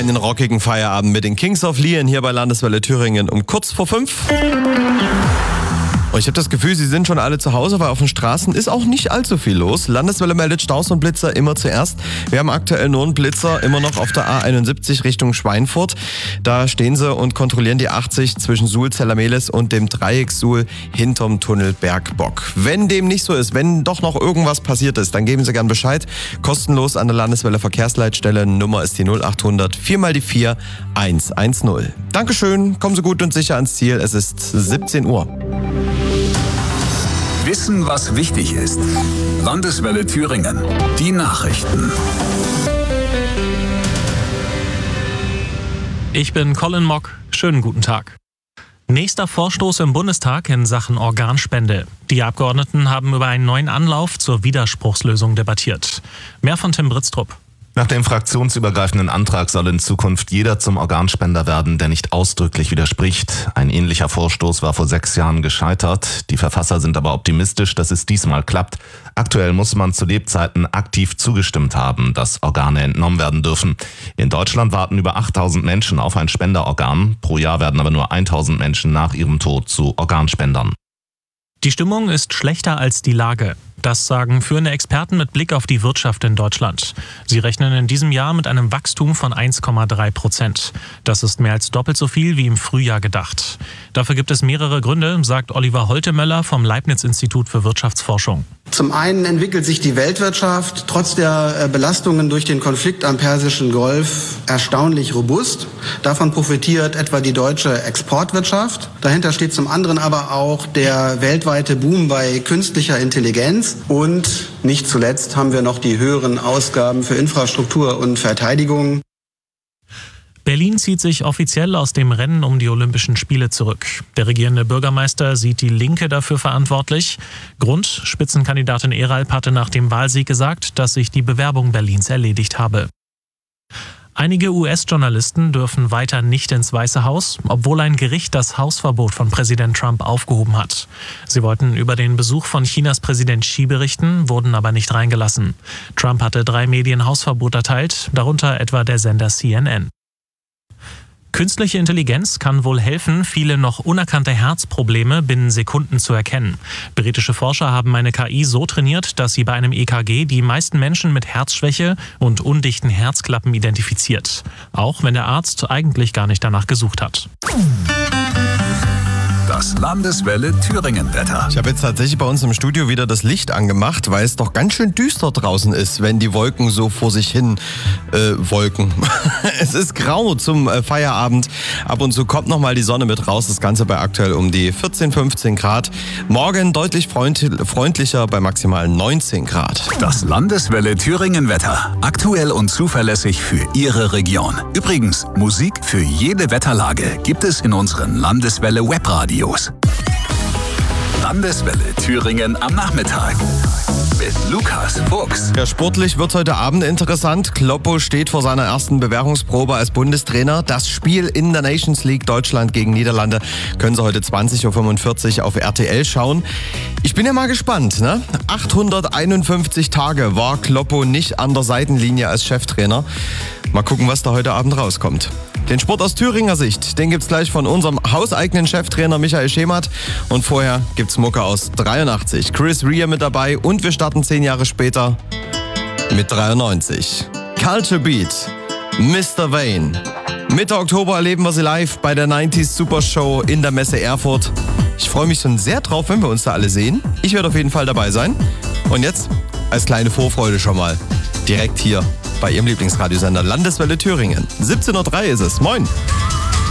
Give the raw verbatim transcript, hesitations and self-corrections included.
einen rockigen Feierabend mit den Kings of Leon hier bei Landeswelle Thüringen um kurz vor fünf. Und ich habe das Gefühl, sie sind schon alle zu Hause, weil auf den Straßen ist auch nicht allzu viel los. Landeswelle meldet Staus und Blitzer immer zuerst. Wir haben aktuell nur einen Blitzer, immer noch auf der A einundsiebzig Richtung Schweinfurt. Da stehen sie und kontrollieren die achtzig zwischen Suhl-Zellermehlis und dem Dreieck Suhl hinterm Tunnel Bergbock. Wenn dem nicht so ist, wenn doch noch irgendwas passiert ist, dann geben Sie gern Bescheid. Kostenlos an der Landeswelle Verkehrsleitstelle. Nummer ist die null achthundert vier mal die vier eins eins null. Dankeschön, kommen Sie gut und sicher ans Ziel. Es ist siebzehn Uhr. Wissen, was wichtig ist. Landeswelle Thüringen. Die Nachrichten. Ich bin Colin Mock. Schönen guten Tag. Nächster Vorstoß im Bundestag in Sachen Organspende. Die Abgeordneten haben über einen neuen Anlauf zur Widerspruchslösung debattiert. Mehr von Tim Britztrup. Nach dem fraktionsübergreifenden Antrag soll in Zukunft jeder zum Organspender werden, der nicht ausdrücklich widerspricht. Ein ähnlicher Vorstoß war vor sechs Jahren gescheitert. Die Verfasser sind aber optimistisch, dass es diesmal klappt. Aktuell muss man zu Lebzeiten aktiv zugestimmt haben, dass Organe entnommen werden dürfen. In Deutschland warten über achttausend Menschen auf ein Spenderorgan. Pro Jahr werden aber nur tausend Menschen nach ihrem Tod zu Organspendern. Die Stimmung ist schlechter als die Lage. Das sagen führende Experten mit Blick auf die Wirtschaft in Deutschland. Sie rechnen in diesem Jahr mit einem Wachstum von eins Komma drei Prozent. Das ist mehr als doppelt so viel wie im Frühjahr gedacht. Dafür gibt es mehrere Gründe, sagt Oliver Holtemöller vom Leibniz-Institut für Wirtschaftsforschung. Zum einen entwickelt sich die Weltwirtschaft trotz der Belastungen durch den Konflikt am Persischen Golf erstaunlich robust. Davon profitiert etwa die deutsche Exportwirtschaft. Dahinter steht zum anderen aber auch der weltweite Boom bei künstlicher Intelligenz. Und nicht zuletzt haben wir noch die höheren Ausgaben für Infrastruktur und Verteidigung. Berlin zieht sich offiziell aus dem Rennen um die Olympischen Spiele zurück. Der regierende Bürgermeister sieht die Linke dafür verantwortlich. Grund: Spitzenkandidatin Eralp hatte nach dem Wahlsieg gesagt, dass sich die Bewerbung Berlins erledigt habe. Einige U S-Journalisten dürfen weiter nicht ins Weiße Haus, obwohl ein Gericht das Hausverbot von Präsident Trump aufgehoben hat. Sie wollten über den Besuch von Chinas Präsident Xi berichten, wurden aber nicht reingelassen. Trump hatte drei Medien Hausverbot erteilt, darunter etwa der Sender C N N. Künstliche Intelligenz kann wohl helfen, viele noch unerkannte Herzprobleme binnen Sekunden zu erkennen. Britische Forscher haben eine K I so trainiert, dass sie bei einem E K G die meisten Menschen mit Herzschwäche und undichten Herzklappen identifiziert. Auch wenn der Arzt eigentlich gar nicht danach gesucht hat. Das Landeswelle Thüringen-Wetter. Ich habe jetzt tatsächlich bei uns im Studio wieder das Licht angemacht, weil es doch ganz schön düster draußen ist, wenn die Wolken so vor sich hin äh, wolken. Es ist grau zum äh, Feierabend. Ab und zu kommt nochmal die Sonne mit raus. Das Ganze bei aktuell um die vierzehn, fünfzehn Grad. Morgen deutlich freund- freundlicher bei maximal neunzehn Grad. Das Landeswelle Thüringen-Wetter. Aktuell und zuverlässig für Ihre Region. Übrigens, Musik für jede Wetterlage gibt es in unseren Landeswelle Webradios. Landeswelle Thüringen am Nachmittag mit Lukas Fuchs. Ja, sportlich wird heute Abend interessant. Kloppo steht vor seiner ersten Bewährungsprobe als Bundestrainer. Das Spiel in der Nations League Deutschland gegen Niederlande können Sie heute zwanzig Uhr fünfundvierzig auf R T L schauen. Ich bin ja mal gespannt, ne? achthunderteinundfünfzig Tage war Kloppo nicht an der Seitenlinie als Cheftrainer. Mal gucken, was da heute Abend rauskommt. Den Sport aus Thüringer Sicht, den gibt's gleich von unserem hauseigenen Cheftrainer Michael Schemath. Und vorher gibt's Mucke aus dreiundachtzig. Chris Rea mit dabei und wir starten zehn Jahre später mit dreiundneunzig. Culture Beat, Mister Wayne. Mitte Oktober erleben wir sie live bei der neunziger Super Show in der Messe Erfurt. Ich freue mich schon sehr drauf, wenn wir uns da alle sehen. Ich werde auf jeden Fall dabei sein. Und jetzt als kleine Vorfreude schon mal direkt hier bei Ihrem Lieblingsradiosender Landeswelle Thüringen. siebzehn Uhr drei ist es. Moin!